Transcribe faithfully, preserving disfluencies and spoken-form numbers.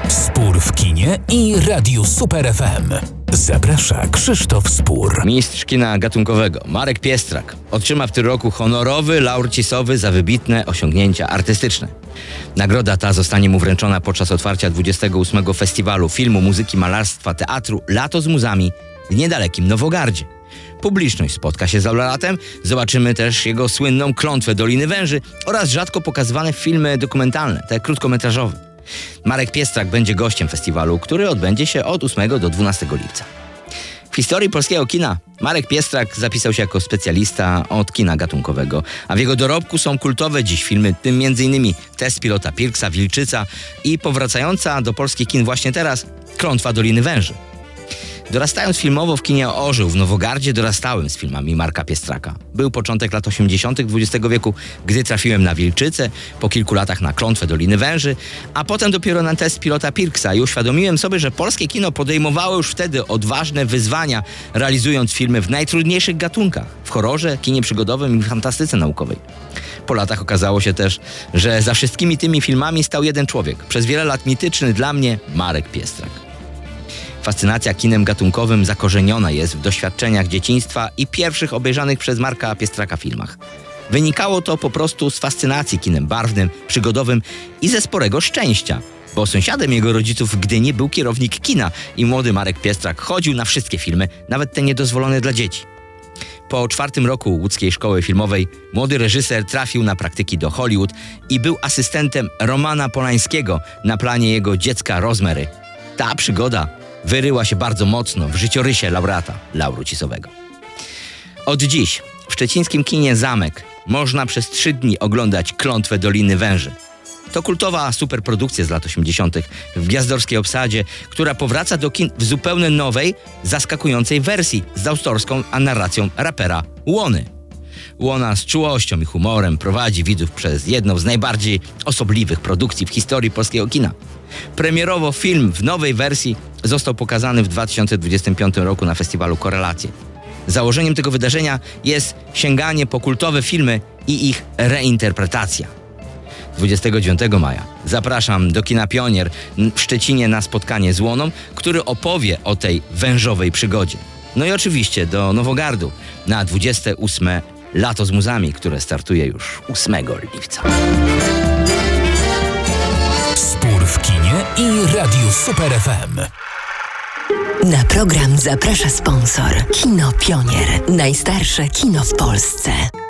Spór w kinie i Radiu Super F M. Zaprasza Krzysztof Spór. Mistrz kina gatunkowego Marek Piestrak otrzyma w tym roku honorowy laur Cisowy za wybitne osiągnięcia artystyczne. Nagroda ta zostanie mu wręczona podczas otwarcia dwudziestego ósmego Festiwalu Filmu, Muzyki, Malarstwa, Teatru Lato z Muzami w niedalekim Nowogardzie. Publiczność spotka się z laureatem, zobaczymy też jego słynną Klątwę Doliny Węży oraz rzadko pokazywane filmy dokumentalne, te krótkometrażowe. Marek Piestrak będzie gościem festiwalu, który odbędzie się od ósmego do dwunastego lipca. W historii polskiego kina Marek Piestrak zapisał się jako specjalista od kina gatunkowego, a w jego dorobku są kultowe dziś filmy, w tym m.in. Test pilota Pirksa, Wilczyca i powracająca do polskich kin właśnie teraz Klątwa Doliny Węży. Dorastając filmowo w kinie Orzeł w Nowogardzie, dorastałem z filmami Marka Piestraka. Był początek lat osiemdziesiątych dwudziestego wieku, gdy trafiłem na Wilczycę, po kilku latach na Klątwę Doliny Węży, a potem dopiero na Test pilota Pirksa i uświadomiłem sobie, że polskie kino podejmowało już wtedy odważne wyzwania, realizując filmy w najtrudniejszych gatunkach, w horrorze, kinie przygodowym i fantastyce naukowej. Po latach okazało się też, że za wszystkimi tymi filmami stał jeden człowiek, przez wiele lat mityczny dla mnie Marek Piestrak. Fascynacja kinem gatunkowym zakorzeniona jest w doświadczeniach dzieciństwa i pierwszych obejrzanych przez Marka Piestraka filmach. Wynikało to po prostu z fascynacji kinem barwnym, przygodowym i ze sporego szczęścia, bo sąsiadem jego rodziców w Gdyni był kierownik kina i młody Marek Piestrak chodził na wszystkie filmy, nawet te niedozwolone dla dzieci. Po czwartym roku łódzkiej szkoły filmowej młody reżyser trafił na praktyki do Hollywood i był asystentem Romana Polańskiego na planie jego dziecka Rosemary. Ta przygoda wyryła się bardzo mocno w życiorysie laureata lauru Cisowego. Od dziś w szczecińskim kinie Zamek można przez trzy dni oglądać Klątwę Doliny Węży. To kultowa superprodukcja z lat osiemdziesiątych w gwiazdorskiej obsadzie, która powraca do kin w zupełnie nowej, zaskakującej wersji z autorską narracją rapera Łony. Łona z czułością i humorem prowadzi widzów przez jedną z najbardziej osobliwych produkcji w historii polskiego kina. Premierowo film w nowej wersji został pokazany w dwa tysiące dwudziestym piątym roku na festiwalu Korelacje. Założeniem tego wydarzenia jest sięganie po kultowe filmy i ich reinterpretacja. dwudziestego dziewiątego maja zapraszam do kina Pionier w Szczecinie na spotkanie z Łoną, który opowie o tej wężowej przygodzie. No i oczywiście do Nowogardu na dwudzieste ósme Lato z Muzami, które startuje już ósmego lipca. Spór w kinie i Radiu Super F M. Na program zaprasza sponsor Kino Pionier. Najstarsze kino w Polsce.